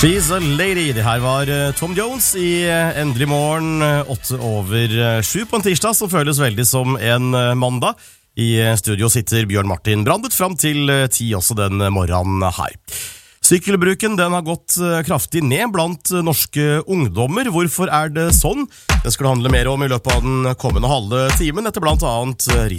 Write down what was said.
She's a lady. Det her var Tom Jones i Endelig morgen, 7:08 på en tirsdag som føles veldig som en mandag. I studio sitter Bjørn Martin Brandet fram til 10 også den morgenen her. Sykkelbruken den har gått kraftig ned blant norske ungdommer. Hvorfor er det sånn? Det skal det handle mer om i løpet av den kommende halve timen etter blant annet